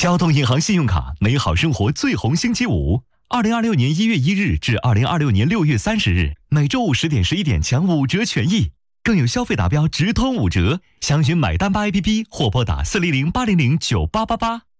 交通银行信用卡，美好生活最红星期五，2026年1月1日至2026年6月30日，每周五10点、11点抢5折权益，更有消费达标直通5折。详询买单吧 APP或拨打400-800-9888。